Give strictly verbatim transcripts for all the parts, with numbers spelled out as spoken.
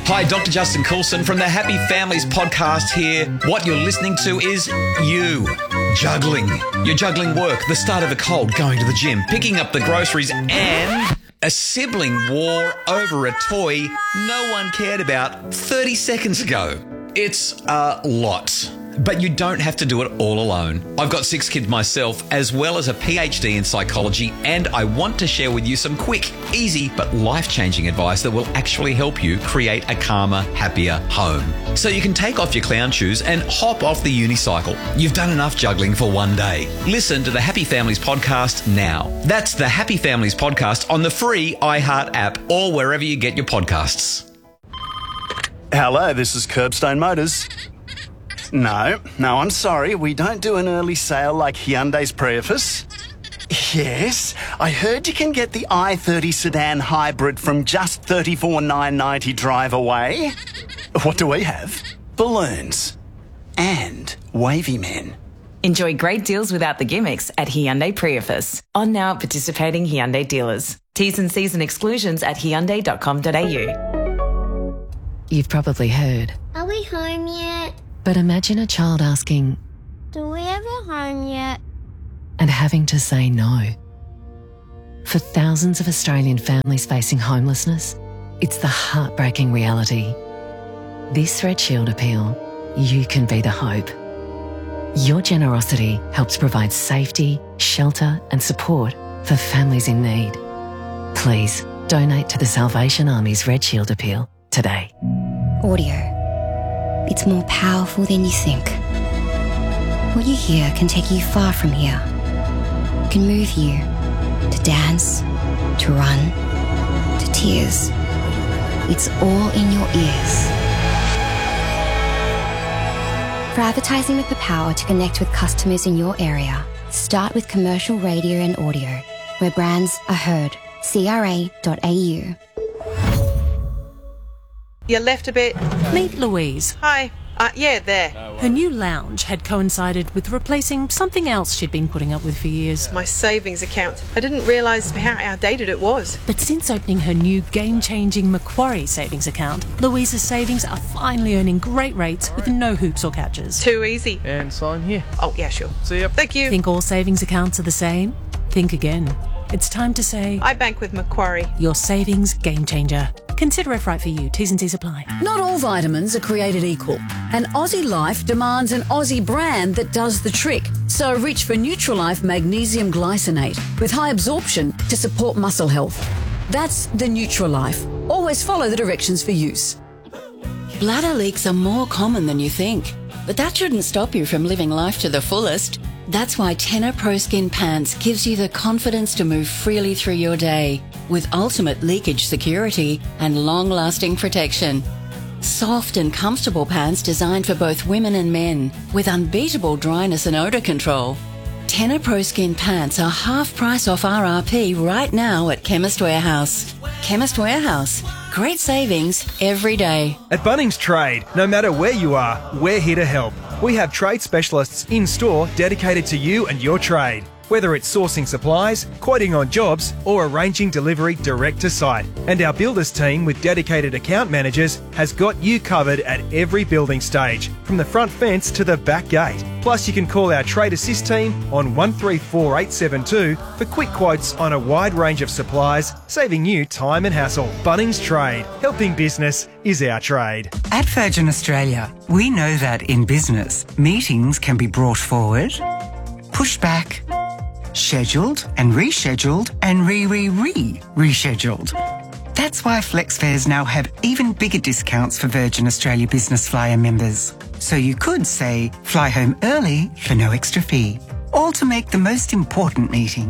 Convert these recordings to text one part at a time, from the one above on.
Hi, Doctor Justin Coulson from the Happy Families podcast here. What you're listening to is you. Juggling. You're juggling work, the start of a cold, going to the gym, picking up the groceries, and a sibling war over a toy no one cared about thirty seconds ago. It's a lot. But you don't have to do it all alone. I've got six kids myself, as well as a P H D in psychology, and I want to share with you some quick, easy, but life-changing advice that will actually help you create a calmer, happier home. So you can take off your clown shoes and hop off the unicycle. You've done enough juggling for one day. Listen to the Happy Families podcast now. That's the Happy Families podcast on the free iHeart app or wherever you get your podcasts. Hello, this is Curbstone Motors. No, no, I'm sorry. We don't do an early sale like Hyundai's Prius. Yes, I heard you can get the i thirty sedan hybrid from just thirty-four thousand nine hundred ninety drive away. What do we have? Balloons. And wavy men. Enjoy great deals without the gimmicks at Hyundai Prius. On now at participating Hyundai dealers. T's and C's and exclusions at hyundai dot com dot a u. You've probably heard. Are we home yet? But imagine a child asking, Do we have a home yet? and having to say no. For thousands of Australian families facing homelessness, it's the heartbreaking reality. This Red Shield appeal, you can be the hope. Your generosity helps provide safety, shelter and support for families in need. Please donate to the Salvation Army's Red Shield appeal today. Audio. It's more powerful than you think. What you hear can take you far from here. It can move you to dance, to run, to tears. It's all in your ears. For advertising with the power to connect with customers in your area, start with commercial radio and audio, where brands are heard. C R A dot A U. You left a bit. Meet Louise. Hi. Uh, yeah, there. Her new lounge had coincided with replacing something else she'd been putting up with for years. My savings account. I didn't realise how outdated it was. But since opening her new game-changing Macquarie savings account, Louise's savings are finally earning great rates with no hoops or catches. Too easy. And sign here. Oh, yeah, sure. See ya. Thank you. Think all savings accounts are the same? Think again. It's time to say, I bank with Macquarie. Your savings game changer. Consider if right for you. T's and C's apply. Not all vitamins are created equal, and Aussie Life demands an Aussie brand that does the trick. So reach for Nutrilife Magnesium Glycinate with high absorption to support muscle health. That's the Nutrilife. Always follow the directions for use. Bladder leaks are more common than you think, but that shouldn't stop you from living life to the fullest. That's why Tena Pro Skin Pants gives you the confidence to move freely through your day with ultimate leakage security and long-lasting protection. Soft and comfortable pants designed for both women and men with unbeatable dryness and odour control. Tena Pro Skin Pants are half price off R R P right now at Chemist Warehouse. Chemist Warehouse. Great savings every day. At Bunnings Trade, no matter where you are, we're here to help. We have trade specialists in-store dedicated to you and your trade. Whether it's sourcing supplies, quoting on jobs, or arranging delivery direct to site. And our builders team with dedicated account managers has got you covered at every building stage, from the front fence to the back gate. Plus you can call our Trade Assist team on one three four eight seven two for quick quotes on a wide range of supplies, saving you time and hassle. Bunnings Trade. Helping business is our trade. At Virgin Australia, we know that in business, meetings can be brought forward, pushed back, scheduled and rescheduled and re-re-re-rescheduled. That's why FlexFares now have even bigger discounts for Virgin Australia Business Flyer members. So you could say, fly home early for no extra fee, all to make the most important meeting.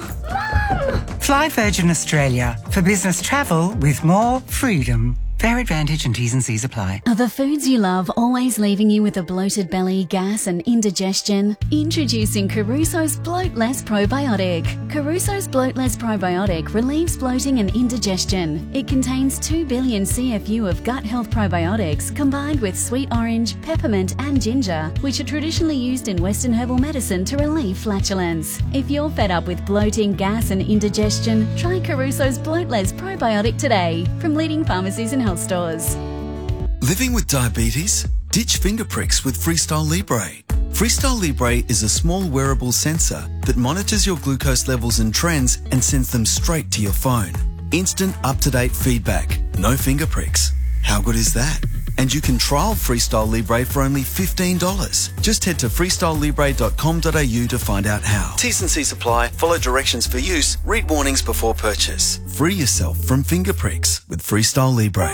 Fly Virgin Australia for business travel with more freedom. Fair advantage and T's and C's apply. Are the foods you love always leaving you with a bloated belly, gas and indigestion? Introducing Caruso's Bloat Less Probiotic. Caruso's Bloat Less Probiotic relieves bloating and indigestion. It contains two billion C F U of gut health probiotics combined with sweet orange, peppermint and ginger, which are traditionally used in Western herbal medicine to relieve flatulence. If you're fed up with bloating, gas and indigestion, try Caruso's Bloat Less Probiotic today from leading pharmacies and health stores. Living with diabetes? Ditch finger pricks with Freestyle Libre. Freestyle Libre is a small wearable sensor that monitors your glucose levels and trends and sends them straight to your phone. Instant up-to-date feedback. No finger pricks. How good is that? And you can trial Freestyle Libre for only fifteen dollars. Just head to freestyle libre dot com dot a u to find out how. T's and C's apply. Follow directions for use. Read warnings before purchase. Free yourself from finger pricks with Freestyle Libre.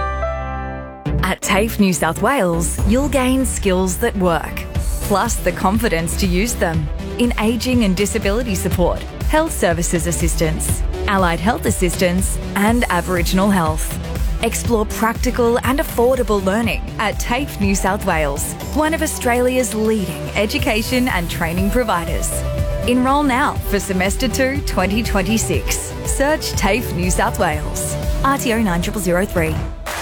At TAFE New South Wales, you'll gain skills that work, plus the confidence to use them in ageing and disability support, health services assistance, allied health assistance, and Aboriginal health. Explore practical and affordable learning at TAFE New South Wales, one of Australia's leading education and training providers. Enrol now for Semester two twenty twenty-six. Search TAFE New South Wales. R T O nine zero zero three.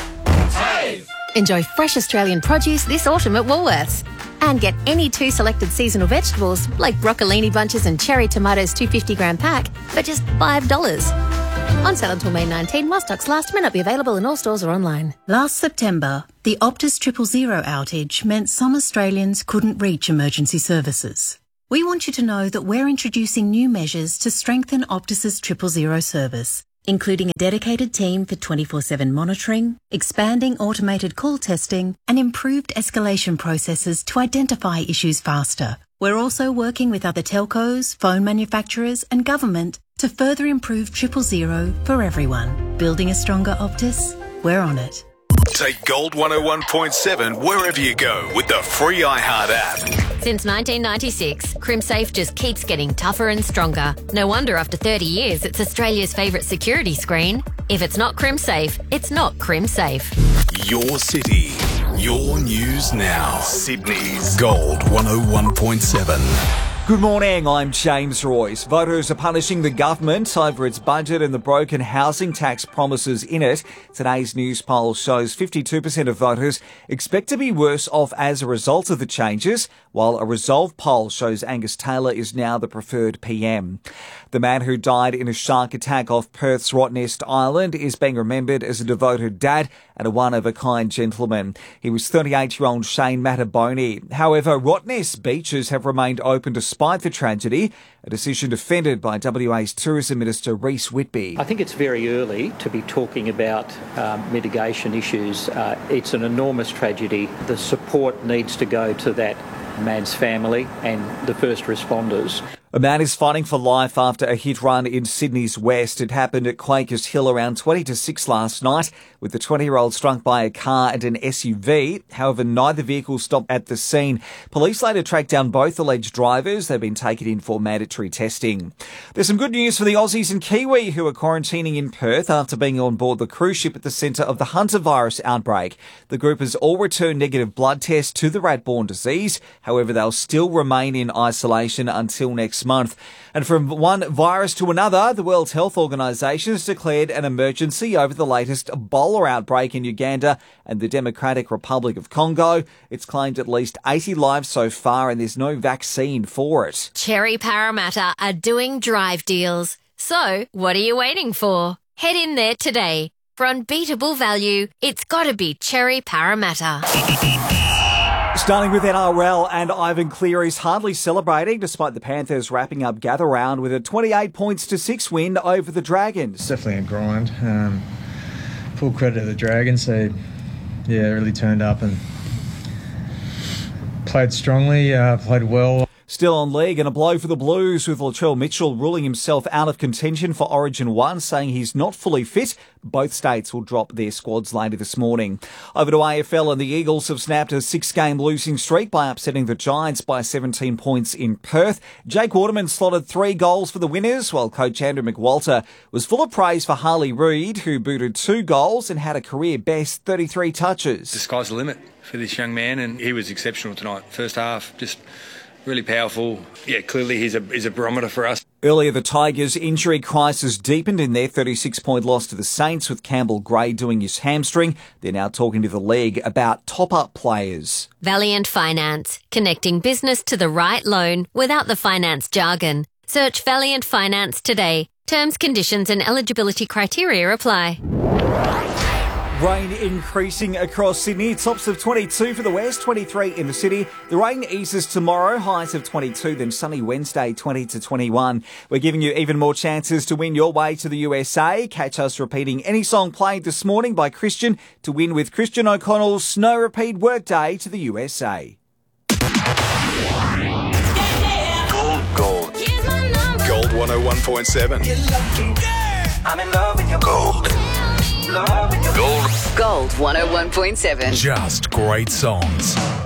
Enjoy fresh Australian produce this autumn at Woolworths. And get any two selected seasonal vegetables like broccolini bunches and cherry tomatoes two hundred fifty gram pack for just five dollars. On sale until May nineteenth, while stocks last, may not be available in all stores or online. Last September, the Optus Triple Zero outage meant some Australians couldn't reach emergency services. We want you to know that we're introducing new measures to strengthen Optus's Triple Zero service, including a dedicated team for twenty-four seven monitoring, expanding automated call testing, and improved escalation processes to identify issues faster. We're also working with other telcos, phone manufacturers, and government to further improve Triple Zero for everyone. Building a stronger Optus? We're on it. Take Gold one oh one point seven wherever you go with the free iHeart app. Since nineteen ninety-six, CrimSafe just keeps getting tougher and stronger. No wonder after thirty years, it's Australia's favourite security screen. If it's not CrimSafe, it's not CrimSafe. Your city, your news now. Sydney's Gold one oh one point seven. Good morning, I'm James Royce. Voters are punishing the government over its budget and the broken housing tax promises in it. Today's news poll shows fifty-two percent of voters expect to be worse off as a result of the changes, while a Resolve poll shows Angus Taylor is now the preferred P M. The man who died in a shark attack off Perth's Rottnest Island is being remembered as a devoted dad and a one-of-a-kind gentleman. He was thirty-eight-year-old Shane Mataboni. However, Rottnest beaches have remained open despite the tragedy, a decision defended by W A's Tourism Minister Rhys Whitby. I think it's very early to be talking about um, mitigation issues. Uh, it's an enormous tragedy. The support needs to go to that man's family and the first responders. A man is fighting for life after a hit run in Sydney's west. It happened at Quakers Hill around twenty to six last night, with the twenty-year-old struck by a car and an S U V. However, neither vehicle stopped at the scene. Police later tracked down both alleged drivers. They've been taken in for mandatory testing. There's some good news for the Aussies and Kiwi who are quarantining in Perth after being on board the cruise ship at the centre of the Hunter virus outbreak. The group has all returned negative blood tests to the rat-borne disease. However, they'll still remain in isolation until next month. And from one virus to another, the World Health Organization has declared an emergency over the latest Ebola outbreak in Uganda and the Democratic Republic of Congo. It's claimed at least eighty lives so far, and there's no vaccine for it. Cherry Parramatta are doing drive deals. So, what are you waiting for? Head in there today. For unbeatable value, it's gotta be Cherry Parramatta. Starting with N R L, and Ivan Cleary's hardly celebrating despite the Panthers wrapping up gather round with a twenty-eight points to six win over the Dragons. It's definitely a grind. Um, full credit to the Dragons. They, yeah, really turned up and played strongly, uh, played well. Still on league, and a blow for the Blues with Latrell Mitchell ruling himself out of contention for Origin one, saying he's not fully fit. Both states will drop their squads later this morning. Over to A F L, and the Eagles have snapped a six-game losing streak by upsetting the Giants by seventeen points in Perth. Jake Waterman slotted three goals for the winners, while coach Andrew McWalter was full of praise for Harley Reid, who booted two goals and had a career-best thirty-three touches. The sky's the limit for this young man, and he was exceptional tonight. First half, just really powerful. Yeah, clearly he's a he's a barometer for us. Earlier, the Tigers' injury crisis deepened in their thirty-six point loss to the Saints, with Campbell Gray doing his hamstring. They're now talking to the league about top-up players. Valiant Finance, connecting business to the right loan without the finance jargon. Search Valiant Finance today. Terms, conditions and eligibility criteria apply. Rain increasing across Sydney. Tops of twenty-two for the west, twenty-three in the city. The rain eases tomorrow, highs of twenty-two, then sunny Wednesday, twenty to twenty-one. We're giving you even more chances to win your way to the U S A. Catch us repeating any song played this morning by Christian to win with Christian O'Connell's Snow Repeat Workday to the U S A. Gold, gold. Gold one oh one point seven. I'm in love with your Gold. love with your Gold. Gold one oh one point seven. Just great songs.